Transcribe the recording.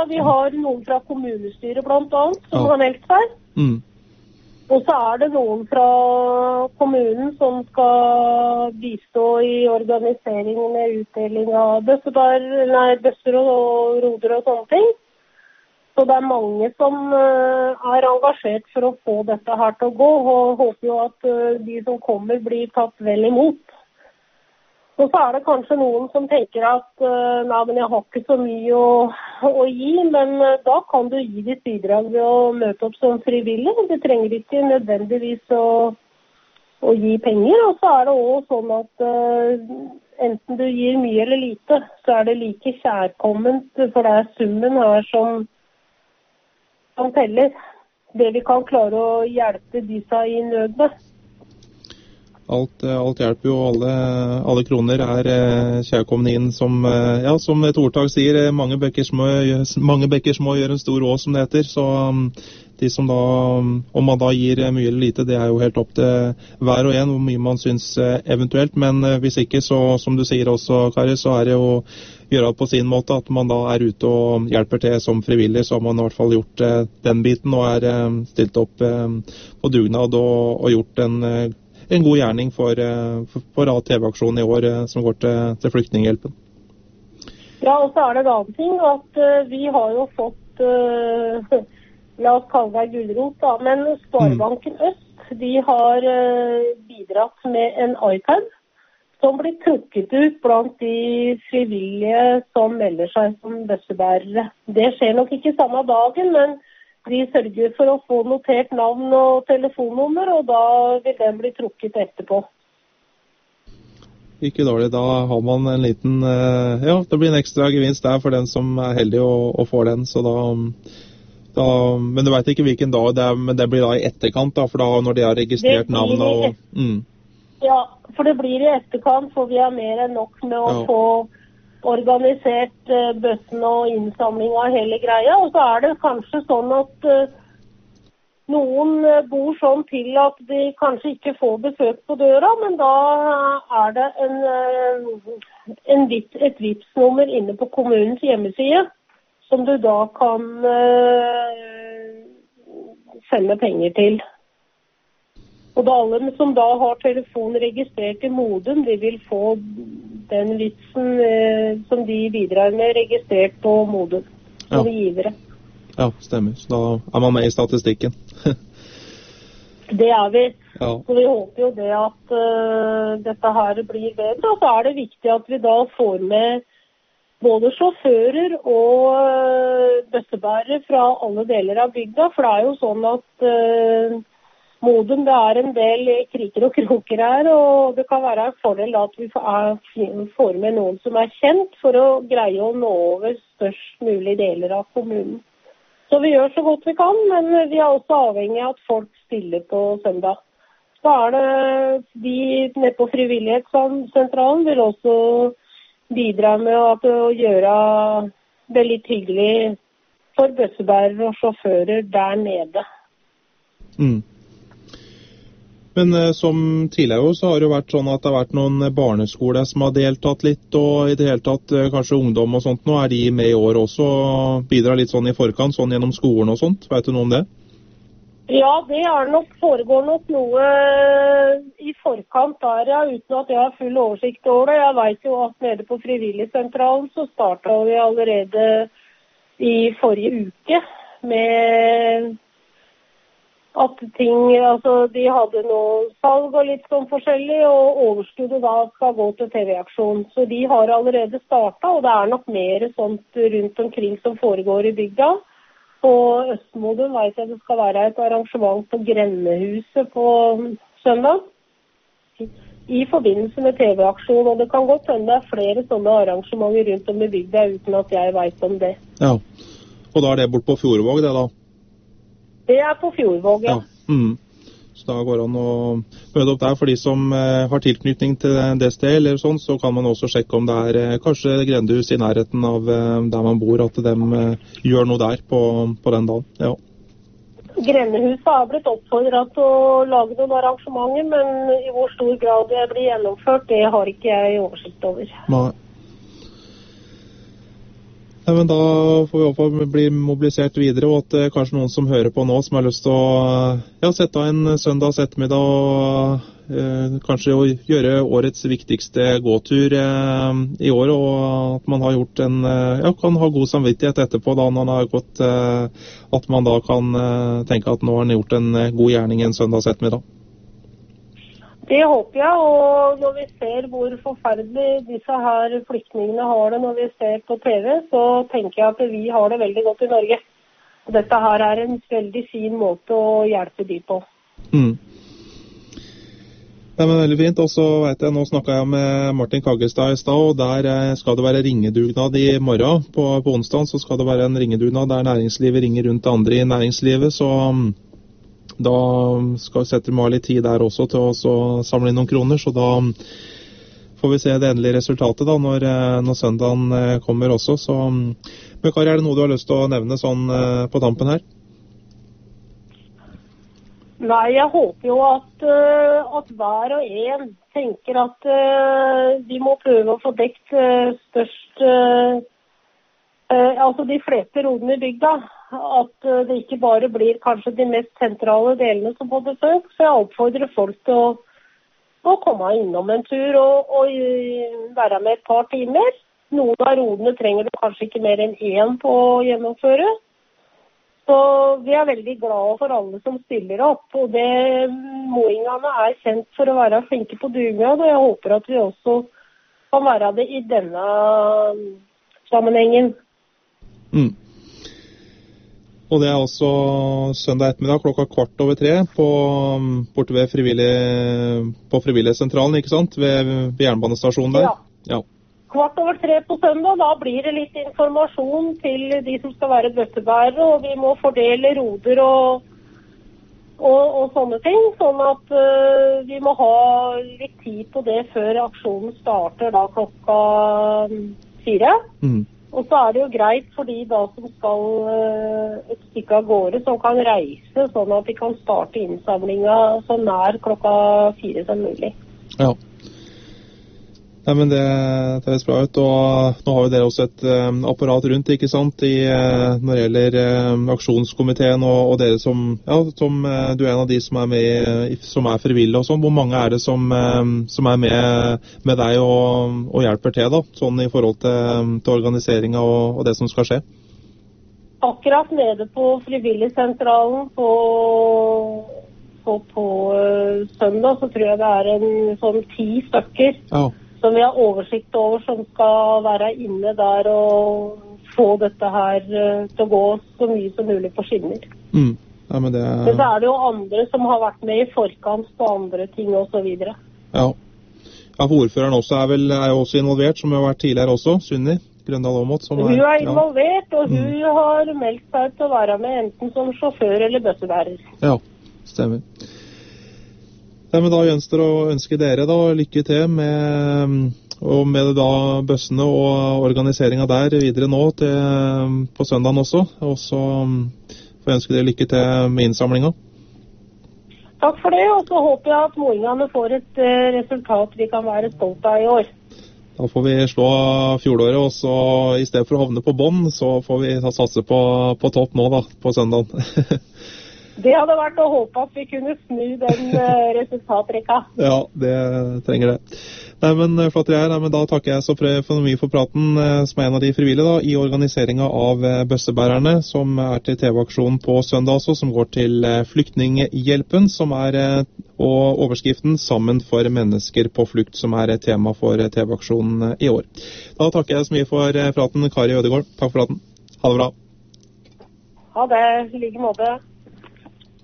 Vi har noen fra kommunestyret blant annet som har meldt seg. Og så det noen fra kommunen som skal bistå i organiseringen med utdeling av bøsser og roder og sånne ting. Så det mange som engasjert for å få dette her til å gå, og håper jo at de som kommer blir tatt vel imot. Og så det kanskje noen som tenker at nei, men jeg har ikke så mye å gi, men da kan du gi ditt bidrag ved å møte opp som frivillig. Du trenger ikke nødvendigvis å gi penger, og så det også sånn at enten du gir mye eller lite, så det like kjærkomment, for det summen her som teller. Det vi kan klare å hjelpe de seg i nød med. Alt hjelper jo, alle kroner kjærkomne inn som et ordtak sier, mange bekker små gjør en stor å, som det heter, så de som da, om man da gir mye eller lite, det jo helt opp til hver og en hvor mye man synes eventuelt, men hvis ikke, så som du sier også, Kari, så det jo gjøre på sin måte at man da ute og hjelper til som frivillig, så har man i hvert fall gjort den biten og stilt opp på dugnad og gjort en god gjerning for TV-aksjonen i år som går til flyktninghjelpen. Ja, og så det en annen ting at vi har jo fått, la oss kalle det gulrot da, men Sparebanken Øst, de har bidratt med en iPad som blir trukket ut blant de frivillige som melder seg som bøssebærere. Det skjer nok ikke samme dagen, men de sørger for å få notert navn og telefonnummer, og da vil den bli trukket etterpå. Ikke dårlig, da har man en liten, det blir en ekstra gevinst der for den som heldig å få den, så men du vet ikke hvilken dag men det blir da i etterkant da, for da når de har registrert navn og... Ja, for det blir i etterkant, for vi mer enn nok med å få organisert bøssen og innsamling av hele greia, og så det kanskje sånn at noen bor sånn til at de kanskje ikke får besøk på døra, men da det et Vipps-nummer inne på kommunens hjemmeside, som du da kan sende penger til. Og da alle som da har telefon registrert i Modum, de vil få den vitsen som de bidrar med registrert på Modum som givere. Ja, stemmer. Så da man med i statistikken. Det vi. Ja. Så vi håper jo det at dette her blir bedre. Og så det viktig at vi da får med både sjåfører og bøssebærere fra alle deler av bygda, for det jo sånn at Modum, det en del kriker og kroker her, og det kan være en fordel at vi får med noen som kjent for å greie å nå over størst mulig deler av kommunen. Så vi gjør så godt vi kan, men vi også avhengig av at folk stiller på søndag. Så det de nede på frivillighetssentralen vil også bidra med å gjøre det litt hyggelig for bøssebærere og sjåfører der nede. Men som tidligere så har det jo vært sånn at det har vært noen barneskoler som har deltatt litt, og i det hele tatt kanskje ungdom og sånt. Nå de med i år også og bidrar litt sånn i forkant, sånn gjennom skolen og sånt. Vet du noe om det? Ja, det foregår nok noe i forkant der, ja, uten at jeg har full oversikt over det. Jeg vet jo at nede på frivilligsentralen så startet vi allerede i forrige uke med at de hadde noe salg og litt sånn forskjellig, og overskuddet da skal gå til TV-aksjon. Så de har allerede startet, og det nok mer sånt rundt omkring som foregår i bygda. På Østmodum vet jeg det skal være et arrangement på Grennehuset på søndag i forbindelse med TV-aksjon, og det kan godt hende det flere sånne arrangementer rundt om i bygda uten at jeg vet om det. Ja, og da det bort på Fjordvåg det da? Det på Fjordvåg, ja. Så da går det an å møte opp der. For de som har tilknytning til det stedet, eller sånn, så kan man også sjekke om det kanskje grendehus i nærheten av der man bor, at de gjør noe der på den dagen. Ja. Grendehuset har blitt oppfordret til å lage noen arrangementer, men i hvor stor grad det blir gjennomført, det har ikke jeg oversikt over. Nei. Ja, men da får vi håpe bli mobilisert videre, og at kanskje noen som hører på nå, som har lyst til å sette av en søndags ettermiddag og kanskje å gjøre årets viktigste gåtur i år, og at man har gjort kan ha god samvittighet etterpå da når man har gått, at man da kan tenke at nå har man gjort en god gjerning en søndags ettermiddag. Det håper jeg, og når vi ser hvor forferdelig disse her flyktningene har det når vi ser på TV, så tenker jeg at vi har det veldig godt i Norge. Og dette her er en veldig fin måte å hjelpe de på. Ja, men veldig fint, og så vet jeg, nå snakket jeg med Martin Kaggestad i stad, og der skal det være ringedugnad i morgen. På onsdag så skal det være en ringedugnad der næringslivet ringer rundt andre i næringslivet, så da skal vi sette med litt tid der også til å samle inn noen kroner, så da får vi se det endelige resultatet da, når søndagen kommer også. Så, men Kari, er det noe du har lyst til å nevne sånn på tampen her? Nei, jeg håper jo at hver og en tenker at de må prøve å få dekt størst, altså de fleste rodene i bygda. At det ikke bare blir kanskje de mest sentrale delene som får besøk, så jeg oppfordrer folk til å komme innom en tur og være med et par timer. Noen av rodene trenger du kanskje ikke mer enn én på å gjennomføre. Så vi er veldig glade for alle som stiller opp, og moingene er kjent for å være flinke på dugnad, og jeg håper at vi også kan være det i denne sammenhengen. Og det er også søndag ettermiddag klokka 2:15 borte ved Frivillighetssentralen, ikke sant? Ved jernbanestasjonen der? Ja. 2:15 på søndag, da blir det litt informasjon til de som skal være bøttebærere, og vi må fordele roder og sånne ting, sånn at vi må ha litt tid på det før aksjonen starter da klokka 4. Og så er det jo greit for de da som skal et stykke av gårde, som kan reise, sånn at de kan starte innsamlingen så nær klokka 4 som mulig. Ja. Nei, men det høres bra ut, og nå har jo dere også et apparat rundt, ikke sant, når det gjelder aksjonskomiteen og dere som du er en av de som er med, som er frivillige og sånn. Hvor mange er det som er med deg og hjelper til da, sånn i forhold til organiseringen og det som skal skje? Akkurat nede på Frivillighetssentralen på søndag, så tror jeg det er en sånn 10 stykker. Ja. Som vi har oversikt over, som skal være inne der og få dette her til å gå så mye som mulig på skinner. Ja, men så er det jo andre som har vært med i forkant på andre ting og så videre. Ja, for ordføreren også er jo også involvert, som har vært tidligere også, Sunni Grøndal Aamodt. Hun er involvert, og hun har meldt seg til å være med enten som sjåfør eller bøssebærer. Ja, stemmer. Ja, men da gjenstår å ønske dere da lykke til med da bøssene og organiseringen der videre nå på søndagen også. Og så får jeg ønske dere lykke til med innsamlingen. Takk for det, og så håper jeg at moingene får et resultat vi kan være stolt av i år. Da får vi slå fjoråret, og så i stedet for å havne på bånn, så får vi satse på topp nå da, på søndagen. Det hadde vært å håpe at vi kunne snu den resultatrekka. Ja, det trenger det. Nei, men flott greier. Men da takker jeg så mye for praten, som er en av de frivillige da, i organiseringen av bøssebærerne, som er til TV-aksjonen på søndag også, som går til Flyktninghjelpen, som og overskriften «Sammen for mennesker på flukt», som er tema for TV-aksjonen i år. Da takker jeg så mye for praten, Kari Ødegård. Takk for praten. Ha det bra. Ha det, i like måte.